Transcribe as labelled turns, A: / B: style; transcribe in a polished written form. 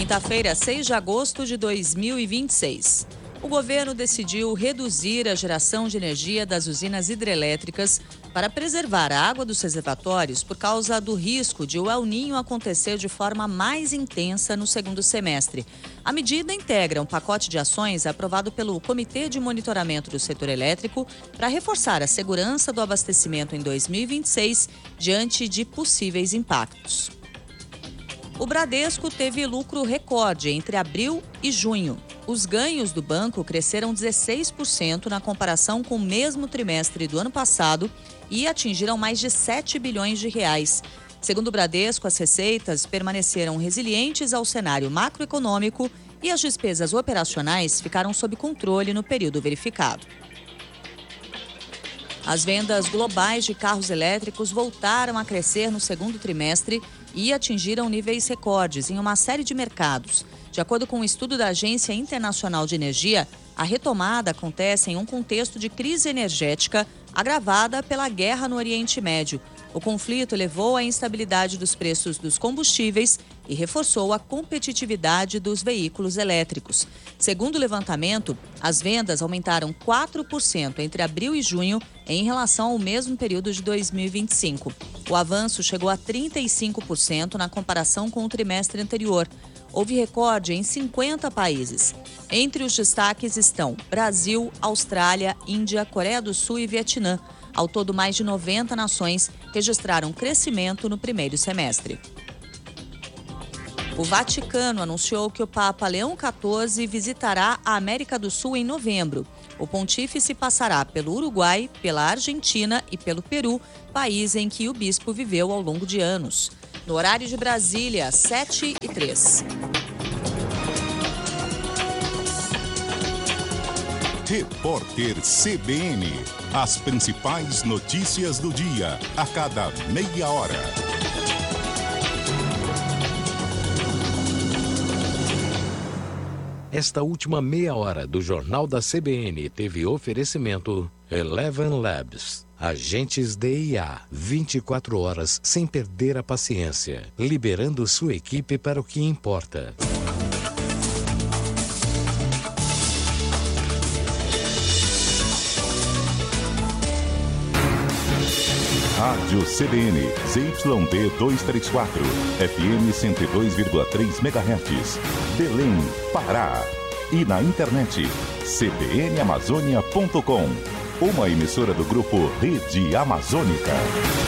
A: Quinta-feira, 6 de agosto de 2026. O governo decidiu reduzir a geração de energia das usinas hidrelétricas para preservar a água dos reservatórios por causa do risco de o El Niño acontecer de forma mais intensa no segundo semestre. A medida integra um pacote de ações aprovado pelo Comitê de Monitoramento do Setor Elétrico para reforçar a segurança do abastecimento em 2026 diante de possíveis impactos. O Bradesco teve lucro recorde entre abril e junho. Os ganhos do banco cresceram 16% na comparação com o mesmo trimestre do ano passado e atingiram mais de 7 bilhões de reais. Segundo o Bradesco, as receitas permaneceram resilientes ao cenário macroeconômico e as despesas operacionais ficaram sob controle no período verificado. As vendas globais de carros elétricos voltaram a crescer no segundo trimestre e atingiram níveis recordes em uma série de mercados. De acordo com um estudo da Agência Internacional de Energia, a retomada acontece em um contexto de crise energética agravada pela guerra no Oriente Médio. O conflito levou à instabilidade dos preços dos combustíveis e reforçou a competitividade dos veículos elétricos. Segundo o levantamento, as vendas aumentaram 4% entre abril e junho em relação ao mesmo período de 2025. O avanço chegou a 35% na comparação com o trimestre anterior. Houve recorde em 50 países. Entre os destaques estão Brasil, Austrália, Índia, Coreia do Sul e Vietnã. Ao todo, mais de 90 nações registraram crescimento no primeiro semestre. O Vaticano anunciou que o Papa Leão XIV visitará a América do Sul em novembro. O pontífice passará pelo Uruguai, pela Argentina e pelo Peru, país em que o bispo viveu ao longo de anos. No horário de Brasília, 7h03.
B: Repórter CBN. As principais notícias do dia, a cada meia hora.
C: Esta última meia hora do Jornal da CBN teve oferecimento Eleven Labs. Agentes de IA, 24 horas sem perder a paciência, liberando sua equipe para o que importa.
B: Rádio CBN, ZYD 234, FM 102,3 MHz, Belém, Pará. E na internet, cbnamazônia.com, uma emissora do grupo Rede Amazônica.